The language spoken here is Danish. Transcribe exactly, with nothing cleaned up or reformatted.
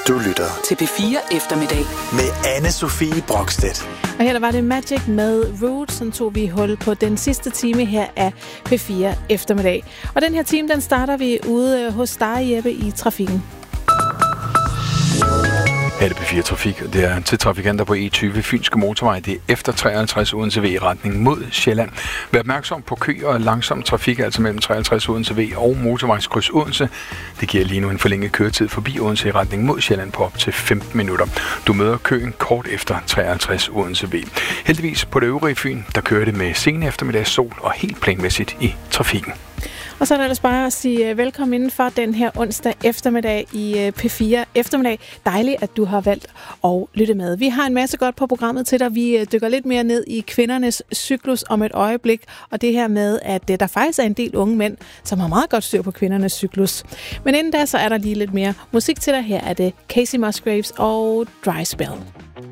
Du lytter til P fire Eftermiddag med Anne-Sophie Brokstedt. Og her der var det Magic med Roots, som tog vi hul på den sidste time her af P fire Eftermiddag. Og den her time, den starter vi ude hos dig, Jeppe, i trafikken. Her er det P fire Trafik. Det er til trafikanter på E tyve Fynske Motorvej. Det er efter treoghalvtreds Odense V i retning mod Sjælland. Vær opmærksom på kø og langsom trafik, altså mellem treoghalvtreds Odense V og motorvejskryds Odense. Det giver lige nu en forlænget køretid forbi Odense i retning mod Sjælland på op til femten minutter. Du møder køen kort efter treoghalvtreds Odense V. Heldigvis på det øvrige Fyn, der kører det med sen eftermiddags sol og helt planmæssigt i trafikken. Og så er der ellers bare at sige velkommen indenfor den her onsdag eftermiddag i P fire Eftermiddag. Dejligt, at du har valgt at lytte med. Vi har en masse godt på programmet til dig. Vi dykker lidt mere ned i kvindernes cyklus om et øjeblik. Og det her med, at der faktisk er en del unge mænd, som har meget godt styr på kvindernes cyklus. Men inden da, så er der lige lidt mere musik til dig. Her er det Casey Musgraves og Dry Spell.